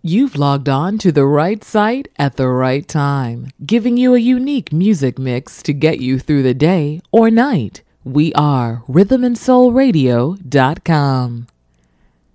You've logged on to the right site at the right time, giving you a unique music mix to get you through the day or night. We are rhythmandsoulradio.com.